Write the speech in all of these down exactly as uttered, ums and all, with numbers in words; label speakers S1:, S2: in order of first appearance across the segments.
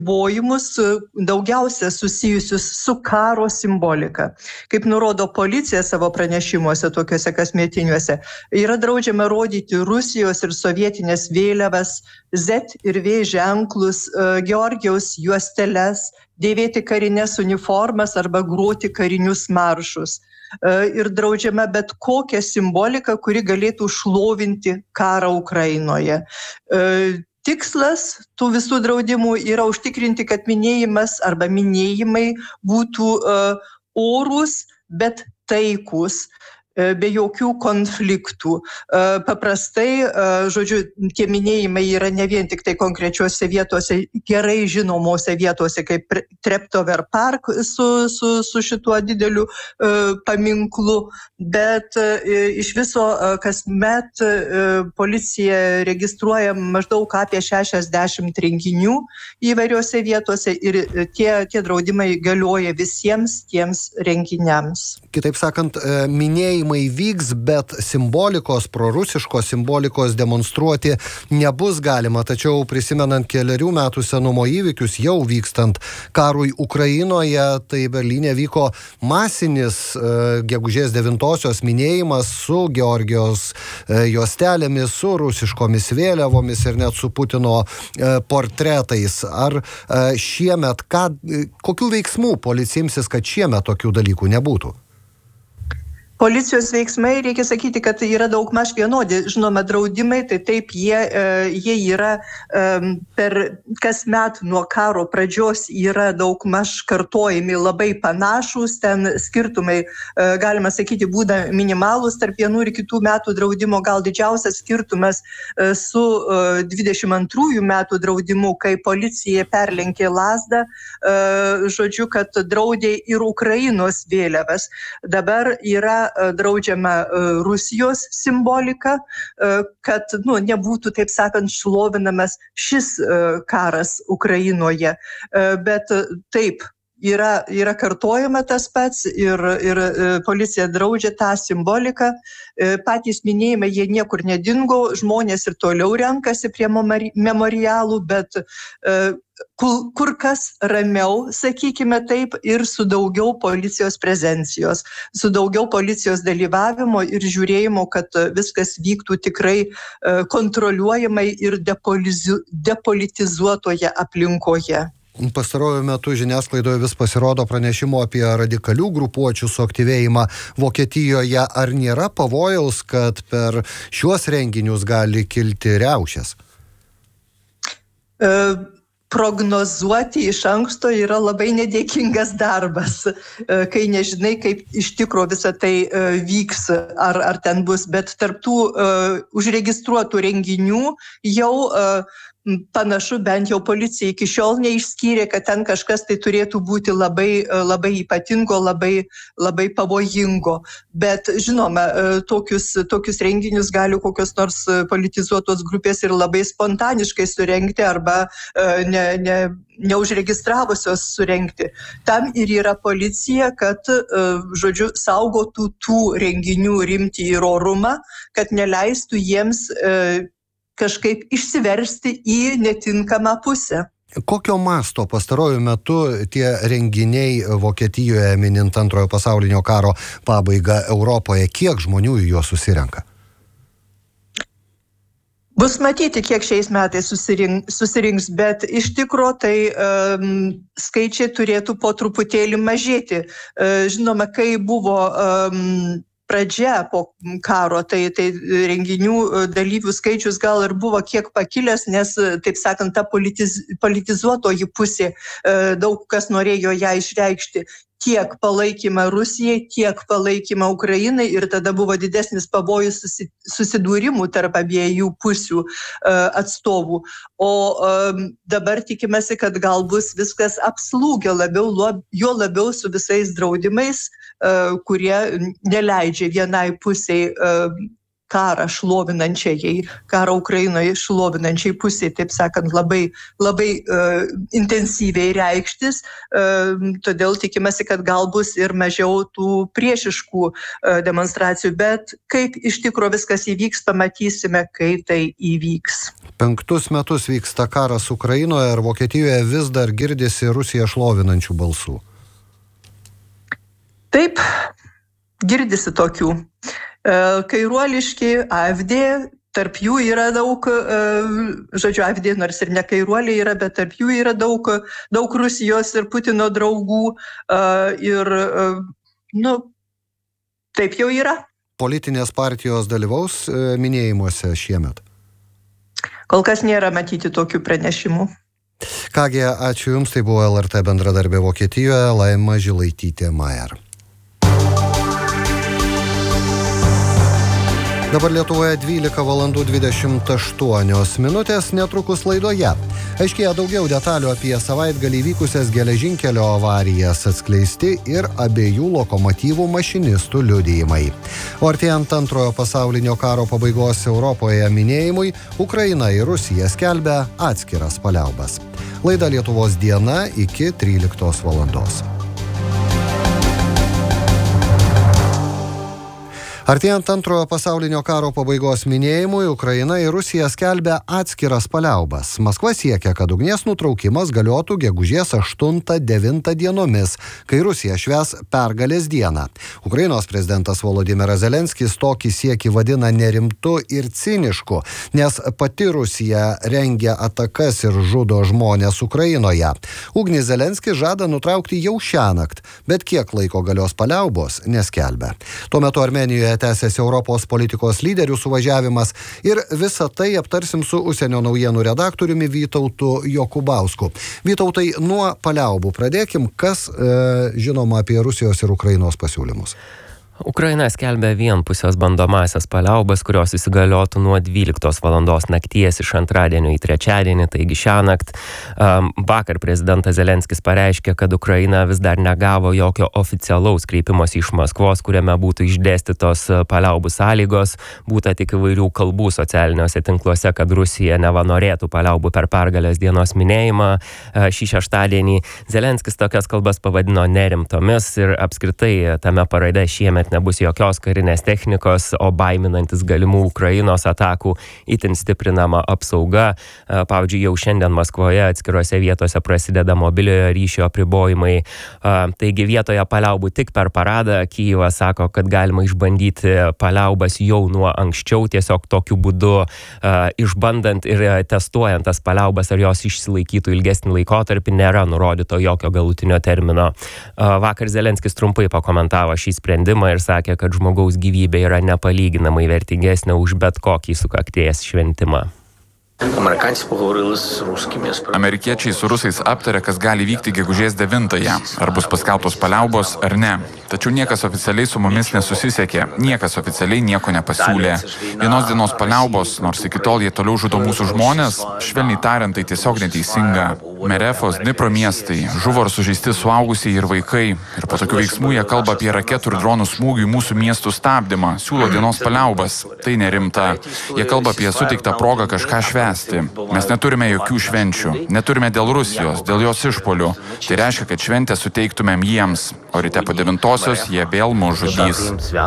S1: ribojimus daugiausia susijusius su karo simbolika. Kaip nurodo policija savo pranešimuose tokiuose kasmetiniuose, yra draudžiama rodyti Rusijos ir sovietinės vėliavas, Z ir V ženklus, Georgijaus juosteles, dėvėti karinės uniformas arba groti karinius maršus. Ir draudžiama bet kokią simboliką, kuri galėtų šlovinti karą Ukrainoje. Tikslas tų visų draudimų yra užtikrinti, kad minėjimas arba minėjimai būtų uh, orūs, bet taikus, uh, be jokių konfliktų. Uh, paprastai, uh, žodžiu, tie minėjimai yra ne vien tik tai konkrečiose vietose, gerai žinomose vietose, kaip Treptower Park su, su, su šituo dideliu uh, paminklu, bet uh, iš viso uh, kasmet uh, policija registruoja maždaug apie šešiasdešimt renginių įvairiose vietose ir tie, tie draudimai galioja visiems tiems renginiams.
S2: Kitaip sakant, minėjimai vyks, bet simbolikos, prorusiškos simbolikos demonstruoti nebus galima. Tačiau prisimenant kelerių metų senumo įvykius, jau vykstant karui Ukrainoje, tai Berlyne vyko masinis gegužės devintosios minėjimas su Georgijos juostelėmis, su rusiškomis vėliavomis ir net su Putino portretais. Ar šiemet, ką, kokių veiksmų policija imsis, kad šiemet tokių dalykų nebūtų?
S1: Policijos veiksmai, reikia sakyti, kad tai yra daug maž vienodi. Žinoma, draudimai, tai taip jie, jie yra per kasmet nuo karo pradžios yra daug maž kartojami labai panašus, ten skirtumai, galima sakyti, būda minimalus tarp vienų ir kitų metų draudimo. Gal didžiausias skirtumas su dvidešimt antrųjų metų draudimu, kai policija perlenkė lazdą, žodžiu, kad draudė ir Ukrainos vėliavas. Dabar yra draudžiama Rusijos simbolika, kad nu, nebūtų, taip sakant, šlovinamas šis karas Ukrainoje. Bet taip, yra, yra kartojama tas pats ir, ir policija draudžia tą simboliką. Patys minėjimai, jie niekur nedingo, žmonės ir toliau renkasi prie memorialų, bet kur kas ramiau, sakykime taip, ir su daugiau policijos prezencijos, su daugiau policijos dalyvavimo ir žiūrėjimo, kad viskas vyktų tikrai kontroliuojamai ir depolizu, depolitizuotoje aplinkoje.
S2: Pastaruoju metu žiniasklaidoje vis pasirodo pranešimo apie radikalių grupuočių suaktyvėjimą Vokietijoje. Ar nėra pavojaus, kad per šiuos renginius gali kilti riaušės?
S1: E, prognozuoti iš anksto yra labai nedėkingas darbas, e, kai nežinai, kaip iš tikro visą tai e, vyks, ar, ar ten bus. Bet tarp tų e, užregistruotų renginių jau e, panašu, bent jau policija iki šiol neišskyrė, kad ten kažkas tai turėtų būti labai, labai ypatingo, labai, labai pavojingo. Bet žinoma, tokius, tokius renginius gali kokios nors politizuotos grupės ir labai spontaniškai surengti arba ne, ne, neužregistravusios surengti. Tam ir yra policija, kad, žodžiu, saugotų tų renginių rimtį ir orumą, kad neleistų jiems kažkaip išsiversti į netinkamą pusę.
S2: Kokio masto pastaruoju metu tie renginiai Vokietijoje minint antrojo pasaulinio karo pabaigą Europoje, kiek žmonių į juos susirenka?
S1: Bus matyti, kiek šiais metais susirink, susirinks, bet iš tikro tai um, skaičiai turėtų po truputėlį mažėti. Uh, žinoma, kai buvo um, pradžia po karo, tai, tai renginių dalyvių skaičius gal ir buvo kiek pakilęs, nes, taip sakant, ta politiz, politizuotoji pusė daug kas norėjo ją išreikšti. Tiek palaikymą Rusijai, tiek palaikymą Ukrainai ir tada buvo didesnis pavojus susidūrimų tarp abiejų pusių atstovų. O dabar tikimasi, kad gal bus viskas apslūgę labiau, jo labiau su visais draudimais, kurie neleidžia vienai pusiai karą šlovinančiai, karą Ukrainoje šlovinančiai pusiai, taip sakant, labai, labai uh, intensyviai reikštis, uh, todėl tikimasi, kad gal bus ir mažiau tų priešiškų uh, demonstracijų, bet kaip iš tikro viskas įvyks, pamatysime, kai tai įvyks.
S2: Penktus metus vyksta karas Ukrainoje ir Vokietijoje vis dar girdisi Rusiją šlovinančių balsų.
S1: Taip, girdisi tokių. Kairuoliški, A F D, tarp jų yra daug, žodžiu, A F D nors ir ne kairuoliai yra, bet tarp jų yra daug, daug Rusijos ir Putino draugų ir, nu, taip jau yra.
S2: Politinės partijos dalyvaus minėjimuose šiemet?
S1: Kol kas nėra matyti tokių pranešimų.
S2: Kągi, ačiū Jums, tai buvo L R T bendradarbė Vokietijoje Laima Žilaitytė-Mayer. Dabar Lietuvoje dvylika valandų dvidešimt aštuonios minutės, netrukus laidoje. Aiškėja daugiau detalių apie savaitgalį vykusias geležinkelio avarijas, atskleisti ir abiejų lokomotyvų mašinistų liudijimai. O artėjant antrojo pasaulinio karo pabaigos Europoje minėjimui, Ukraina ir Rusija skelbia atskiras paliaubas. Laida Lietuvos diena iki tryliktos valandos. Artėjant antrojo pasaulinio karo pabaigos minėjimui, Ukraina ir Rusija skelbia atskiras paliaubas. Maskva siekia, kad ugnies nutraukimas galiotų gegužės aštuntą devintą dienomis, kai Rusija švęs pergalės dieną. Ukrainos prezidentas Volodymyras Zelenskis tokį siekį vadina nerimtu ir cinišku, nes pati Rusija rengia atakas ir žudo žmonės Ukrainoje. Ugnis Zelenskis žada nutraukti jau šiąnakt, bet kiek laiko galios paliaubos neskelbia. Tuo metu Armėnijoje tęsiasi Europos politikos lyderių suvažiavimas ir visą tai aptarsim su užsienio naujienų redaktoriumi Vytautu Jokubausku. Vytautai, nuo paliaubų pradėkim, kas e, žinoma apie Rusijos ir Ukrainos pasiūlymus.
S3: Ukraina skelbia vienpusės bandomasias paliaubas, kurios įsigaliotų nuo dvyliktos valandos nakties iš antradienio į trečiadienį, taigi šiąnakt. Vakar prezidentas Zelenskis pareiškė, kad Ukraina vis dar negavo jokio oficialaus kreipimosi iš Maskvos, kuriame būtų išdėstytos paliaubų sąlygos. Būta tik įvairių kalbų socialiniuose tinkluose, kad Rusija neva norėtų paliaubų per pergalės dienos minėjimą šį šeštadienį. Zelenskis tokias kalbas pavadino nerimtomis ir apskritai tame parade šiemet nebus jokios karinės technikos, o baiminantis galimų Ukrainos atakų itin stiprinama apsauga. Pavyzdžiui, jau šiandien Maskvoje atskirose vietose prasideda mobiliojo ryšio apribojimai. Taigi vietoje paliaubų tik per paradą Kijevas sako, kad galima išbandyti paliaubas jau nuo anksčiau, tiesiog tokiu būdu išbandant ir testuojant tas paliaubas, ar jos išsilaikytų ilgesnį laikotarpį, nėra nurodyto jokio galutinio termino. Vakar Zelenskis trumpai pakomentavo šį sprendimą ir sakė, kad žmogaus gyvybė yra nepalyginamai vertingesnė už bet kokį sukakties šventimą.
S4: Amerikiečiai su rusais aptarė, kas gali vykti gegužės devintąją, ar bus paskelbtos paliaubos ar ne. Tačiau niekas oficialiai su mumis nesusisiekė, niekas oficialiai nieko nepasiūlė. Vienos dienos paliaubos, nors iki tol jie toliau žudo mūsų žmonės, švelniai tariant, tai tiesiog neteisinga. Merefos, Dnipro miestai, žuvo ar sužeisti suaugusiai ir vaikai. Ir po tokių veiksmų jie kalba apie raketų ir dronų smūgių į mūsų miestų stabdymą, siūlo dienos paliaubas. Tai nerimta. Jie kalba apie suteiktą progą kažką švęsti. Mes neturime jokių švenčių. Neturime dėl Rusijos, dėl jos išpolių. Tai reiškia, kad šventę suteiktumėm jiems. O ryte po devintosios jie vėl mus žudys.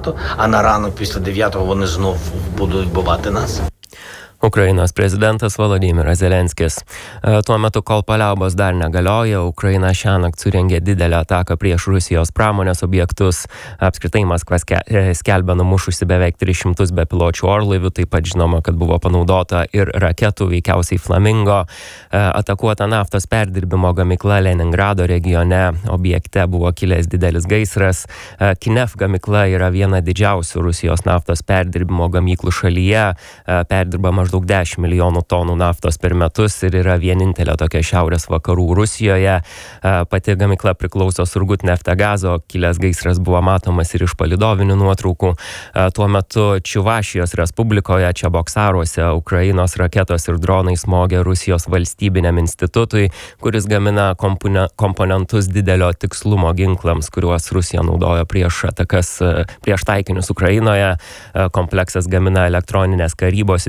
S3: Ukrainos prezidentas Volodymyras Zelenskis. Tuo metu, kol paliaubos dar negalioja, Ukraina šiąnakt surengė didelę ataką prieš Rusijos pramonės objektus. Apskritai Maskva skelbia numušusi beveik tris šimtus bepiločių orlaivių, taip pat žinoma, kad buvo panaudota ir raketų, veikiausiai Flamingo. Atakuota naftos perdirbimo gamykla Leningrado regione, objekte buvo kilęs didelis gaisras. Kinef gamykla yra viena didžiausių Rusijos naftos perdirbimo gamyklų šalyje, perdirba maždaug maždaug dešimt milijonų tonų naftos per metus ir yra vienintelė tokia šiaurės vakarų Rusijoje. Pati gamykla priklauso Surgutneftagazo, kilęs gaisras buvo matomas ir iš palydovinių nuotraukų. Tuo metu Čiuvašijos Respublikoje, Čeboksaruose, Ukrainos raketos ir dronai smogė Rusijos valstybiniam institutui, kuris gamina komponentus didelio tikslumo ginklams, kuriuos Rusija naudojo prieš atakas, prieš taikinius Ukrainoje. Kompleksas gamina elektroninės karybos sistemas,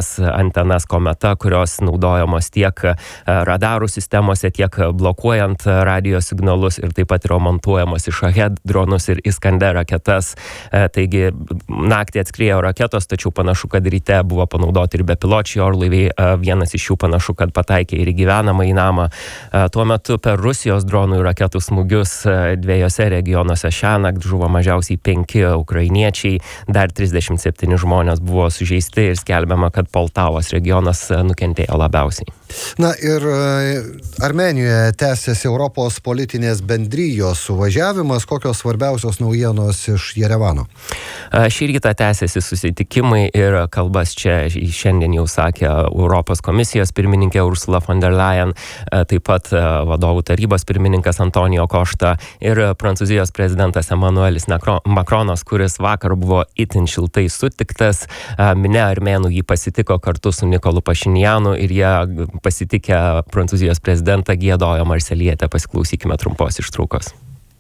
S3: tas antenas Kometa, kurios naudojamos tiek radarų sistemose, tiek blokuojant radio signalus ir taip pat yra montuojamos į Shahed dronus ir Iskander raketas. Taigi naktį atskriejo raketos, tačiau panašu, kad ryte buvo panaudoti ir bepiločiai orlaiviai. Vienas iš jų panašu, kad pataikė ir į gyvenamą į namą. Tuo metu per Rusijos dronų ir raketų smūgius dviejose regionuose šiąnakt žuvo mažiausiai penki ukrainiečiai, dar trisdešimt septyni žmonės buvo sužeisti ir skelbiama, kad Poltavos regionas nukentėjo labiausiai.
S2: Na ir Armenijoje tęsiasi Europos politinės bendrijos suvažiavimas. Kokios svarbiausios naujienos iš Jerevano?
S3: Šį rytą tęsiasi susitikimai ir kalbas čia šiandien jau sakė Europos komisijos pirmininkė Ursula von der Leyen, taip pat vadovų tarybos pirmininkas Antonijo Košta ir Prancūzijos prezidentas Emmanuelis Macronas, kuris vakar buvo itin šiltai sutiktas. Minia armėnų jį pasitiko kartu su Nikolu Pašinjanu ir jie pasitikę Prancūzijos prezidentą giedojo Marselietę. Pasiklausykime trumpos ištraukos.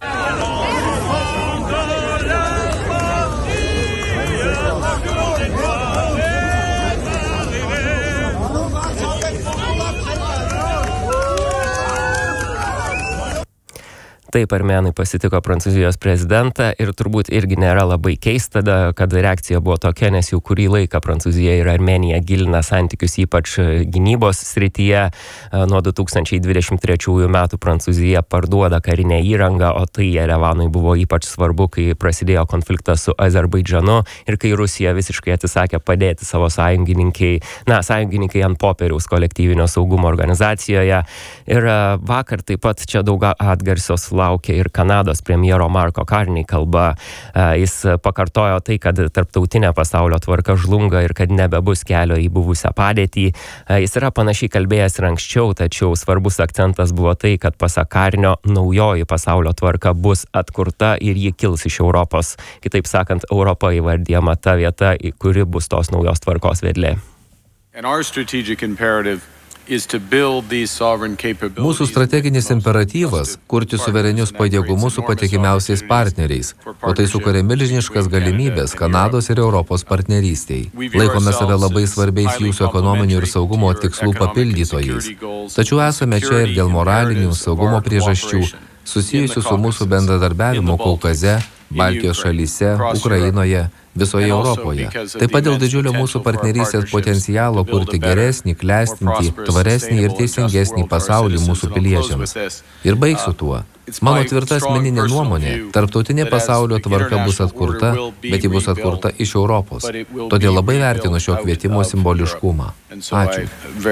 S3: Taip armėnai pasitiko Prancūzijos prezidentą ir turbūt irgi nėra labai keista, kad reakcija buvo tokia, nes jau kurį laiką Prancūzija ir Armėnija gilina santykius ypač gynybos srityje. Nuo du tūkstančiai dvidešimt trečiųjų metų Prancūzija parduoda karinę įrangą, o tai Jerevanui buvo ypač svarbu, kai prasidėjo konfliktas su Azerbaidžanu ir kai Rusija visiškai atsisakė padėti savo sąjungininkai, na, sąjungininkai ant popieriaus kolektyvinio saugumo organizacijoje. Ir vakar taip pat čia daug atgarsios laukia ir Kanados premjero Marko Carney kalba. Jis pakartojo tai, kad tarptautinė pasaulio tvarka žlunga ir kad nebebus kelio į buvusią padėtį. Jis yra panašiai kalbėjęs ir anksčiau, tačiau svarbus akcentas buvo tai, kad pasak Carney naujoji pasaulio tvarka bus atkurta ir ji kils iš Europos. Kitaip sakant, Europa įvardyjama ta vieta, kuri bus tos naujos tvarkos vedlė.
S5: Mūsų strateginis imperatyvas – kurti suverenius pajėgumus su patikimiausiais partneriais, o tai sukuria milžiniškas galimybės Kanados ir Europos partnerystiai. Laikome save labai svarbiais jūsų ekonominių ir saugumo tikslų papildytojais. Tačiau esame čia ir dėl moralinių saugumo priežasčių, susijusių su mūsų bendradarbiavimu Kaukaze, Baltijos šalyse, Ukrainoje, visoje Europoje. Taip pat dėl didžiulio mūsų partnerystės potencialo kurti geresnį, klestinti, tvaresnį ir teisingesnį pasaulį mūsų piliečiams. Ir baigsiu tuo. Mano tvirta asmeninė nuomonė, tarptautinė pasaulio tvarka bus atkurta, bet ji bus atkurta iš Europos. Todėl labai vertinu šio kvietimo simboliškumą. Ačiū.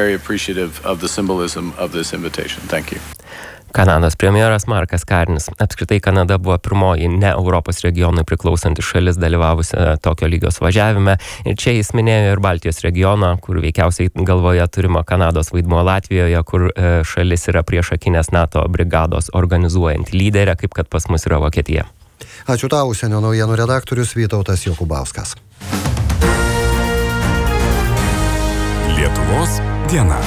S3: Kanados premjeras Markas Carney's. Apskritai Kanada buvo pirmoji ne Europos regionui priklausanti šalis dalyvavusi tokio lygio suvažiavime. Ir čia jis minėjo ir Baltijos regioną, kur veikiausiai galvoje turima Kanados vaidmuo Latvijoje, kur šalis yra priešakinės NATO brigados organizuojant lyderę, kaip kad pas mus yra Vokietija.
S2: Ačiū tau, užsienio naujienų redaktorius Vytautas Jokubauskas.
S6: Lietuvos diena.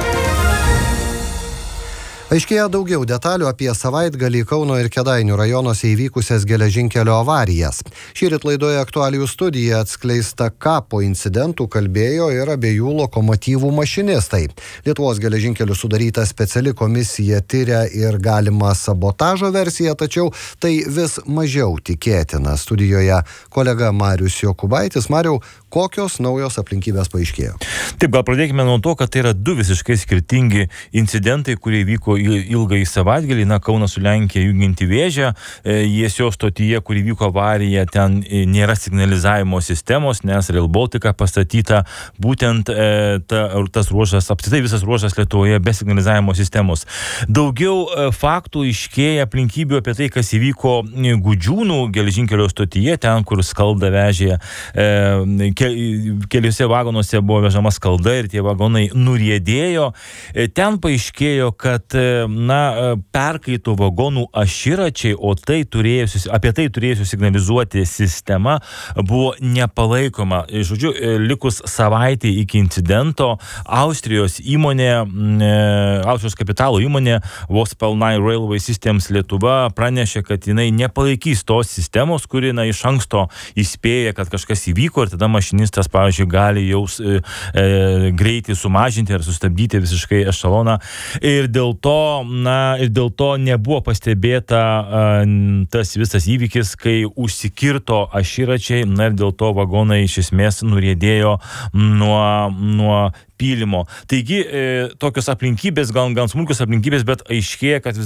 S2: Aiškėja daugiau detalių apie savaitgalį Kauno ir Kėdainių rajonuose įvykusias geležinkelio avarijas. Šįryt laidoje aktualijų studija atskleista, ką po incidentų kalbėjo ir abiejų lokomotyvų mašinistai. Lietuvos geležinkelių sudaryta speciali komisija tyria ir galimą sabotažo versiją, tačiau tai vis mažiau tikėtina. Studijoje kolega Marius Jokubaitis. Mariau, kokios naujos aplinkybės paaiškėjo?
S7: Taip, gal pradėkime nuo to, kad tai yra du visiškai skirtingi incidentai, kurie vyko ilgai savaitgalį. Na, Kaunas su Lenkija jungianti vėžę, Jiesios stotyje, kur įvyko avarija, ten nėra signalizavimo sistemos, nes Rail Baltica pastatyta būtent ta, tas ruožas, apskritai visas ruožas Lietuvoje be signalizavimo sistemos. Daugiau faktų iškėja aplinkybių apie tai, kas įvyko Gudžiūnų geležinkelio stotyje, ten, kur skalda vežė, keliuose vagonuose buvo vežama skalda ir tie vagonai nuriedėjo. Ten paaiškėjo, kad na, perkaito vagonų aširačiai, o tai turėjusi, apie tai turėjusi signalizuoti sistema buvo nepalaikoma. Žodžiu, likus savaitė iki incidento, Austrijos įmonė, Austrijos kapitalo įmonė Vospelnai Railway Systems Lietuva pranešė, kad jinai nepalaikys tos sistemos, kuri na, iš anksto įspėja, kad kažkas įvyko ir tada mašinistas, pavyzdžiui, gali jau e, greitį sumažinti ar sustabdyti visiškai ešaloną. Ir dėl to, na, ir dėl to nebuvo pastebėta e, tas visas įvykis, kai užsikirto aširačiai, na ir dėl to vagonai iš esmės nuriedėjo nuo, nuo pylimo. Taigi, e, tokios aplinkybės, gal, gal smulkios aplinkybės, bet aiškėja, kad vis